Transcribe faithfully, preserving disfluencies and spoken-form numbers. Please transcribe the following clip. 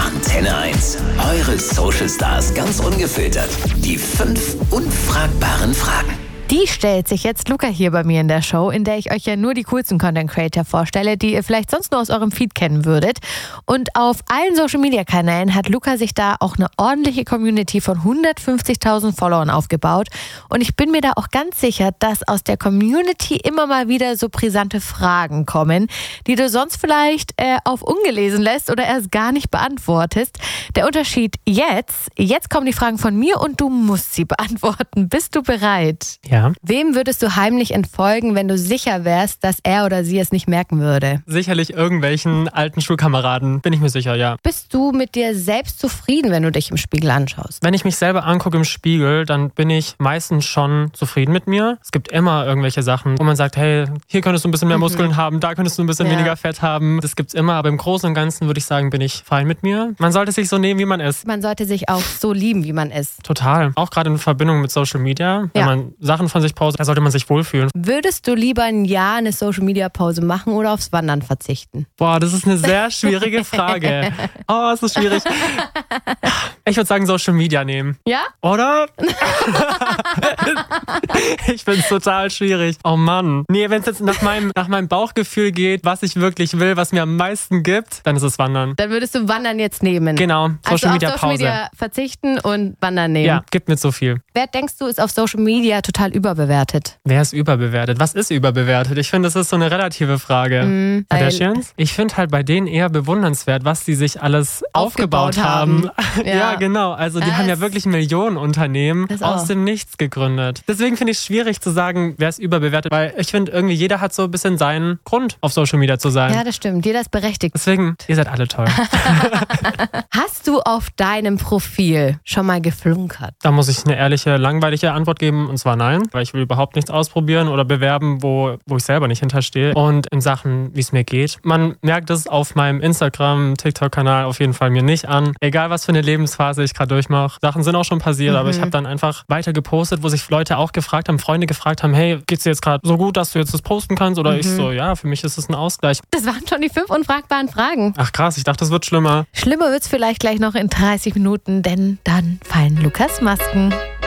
Antenne eins. Eure Social Stars ganz ungefiltert. Die fünf unfragbaren Fragen. Die stellt sich jetzt Luca hier bei mir in der Show, in der ich euch ja nur die coolsten Content Creator vorstelle, die ihr vielleicht sonst nur aus eurem Feed kennen würdet. Und auf allen Social Media Kanälen hat Luca sich da auch eine ordentliche Community von hundertfünfzigtausend Followern aufgebaut. Und ich bin mir da auch ganz sicher, dass aus der Community immer mal wieder so brisante Fragen kommen, die du sonst vielleicht äh, auf ungelesen lässt oder erst gar nicht beantwortest. Der Unterschied jetzt, jetzt kommen die Fragen von mir und du musst sie beantworten. Bist du bereit? Ja. Wem würdest du heimlich entfolgen, wenn du sicher wärst, dass er oder sie es nicht merken würde? Sicherlich irgendwelchen alten Schulkameraden, bin ich mir sicher, ja. Bist du mit dir selbst zufrieden, wenn du dich im Spiegel anschaust? Wenn ich mich selber angucke im Spiegel, dann bin ich meistens schon zufrieden mit mir. Es gibt immer irgendwelche Sachen, wo man sagt, hey, hier könntest du ein bisschen mehr Muskeln mhm. haben, da könntest du ein bisschen ja. weniger Fett haben. Das gibt's immer, aber im Großen und Ganzen würde ich sagen, bin ich fein mit mir. Man sollte sich so nehmen, wie man ist. Man sollte sich auch so lieben, wie man ist. Total. Auch gerade in Verbindung mit Social Media, wenn ja. man Sachen von sich postet, da sollte man sich wohlfühlen. Würdest du lieber ein Jahr eine Social-Media-Pause machen oder aufs Wandern verzichten? Boah, das ist eine sehr schwierige Frage. Oh, es ist schwierig. Ich würde sagen, Social Media nehmen. Ja? Oder? Ich finde es total schwierig. Oh Mann. Nee, wenn es jetzt nach meinem, nach meinem Bauchgefühl geht, was ich wirklich will, was mir am meisten gibt, dann ist es Wandern. Dann würdest du Wandern jetzt nehmen? Genau. Social also Media auf Social Pause. Media verzichten und Wandern nehmen. Ja, gibt mir so viel. Wer denkst du ist auf Social Media total überbewertet? Wer ist überbewertet? Was ist überbewertet? Ich finde, das ist so eine relative Frage. Mm, Kardashians? Ich finde halt bei denen eher bewundernswert, was die sich alles aufgebaut, aufgebaut haben. haben. Ja. Ja. ja, genau. Also die Das haben ja wirklich Millionenunternehmen Das aus auch. dem Nichts gegründet. Deswegen finde ich es schwierig zu sagen, wer ist überbewertet, weil ich finde, irgendwie jeder hat so ein bisschen seinen Grund, auf Social Media zu sein. Ja, das stimmt. Jeder ist berechtigt. Deswegen, ihr seid alle toll. Hast du auf deinem Profil schon mal geflunkert? Da muss ich eine ehrliche, langweilige Antwort geben, und zwar nein, weil ich will überhaupt nichts ausprobieren oder bewerben, wo, wo ich selber nicht hinterstehe. Und in Sachen, wie es mir geht, man merkt es auf meinem Instagram, TikTok-Kanal auf jeden Fall mir nicht an. Egal, was für eine Lebensphase ich gerade durchmache. Sachen sind auch schon passiert, mhm. aber ich habe dann einfach weiter gepostet, wo sich Leute auch gefragt haben, Freunde gefragt haben, hey, geht's dir jetzt gerade so gut, dass du jetzt das posten kannst? Oder mhm. ich so, ja, für mich ist es ein Ausgleich. Das waren schon die fünf unfragbaren Fragen. Ach krass, ich dachte, das wird schlimmer. Schlimmer wird's vielleicht gleich noch in dreißig Minuten, denn dann fallen Lukas Masken.